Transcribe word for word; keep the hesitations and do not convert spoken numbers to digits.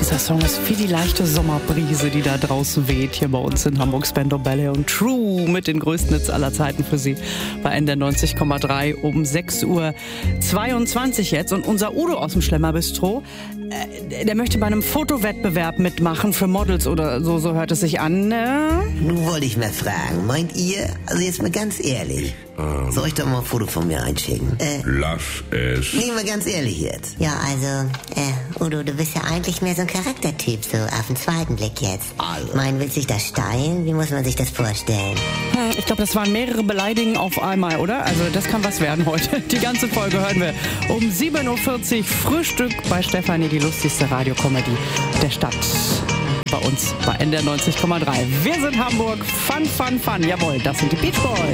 Dieser Song ist wie die leichte Sommerbrise, die da draußen weht, hier bei uns in Hamburg. Spandau Ballet und True mit den größten Hits aller Zeiten für Sie bei N D R neunzig Komma drei um sechs Uhr zweiundzwanzig jetzt. Und unser Udo aus dem Schlemmerbistro, äh, der möchte bei einem Fotowettbewerb mitmachen für Models oder so, so hört es sich an. Ne? Nun wollte ich mal fragen, meint ihr, also jetzt mal ganz ehrlich, ähm, soll ich doch mal ein Foto von mir einschicken? Äh, Lass es. Nee, mal ganz ehrlich jetzt. Ja, also, äh, Udo, du bist ja eigentlich mehr so ein Charaktertyp, so auf den zweiten Blick jetzt. Also. Mein, willst du dich das steilen? Wie muss man sich das vorstellen? Hm, ich glaube, das waren mehrere Beleidigungen auf einmal, oder? Also das kann was werden heute. Die ganze Folge hören wir um sieben Uhr vierzig Frühstück bei Stefanie, die lustigste Radiokomödie der Stadt. Bei uns bei N D R neunzig Komma drei. Wir sind Hamburg. Fun, fun, fun. Jawohl, das sind die Beach Boys.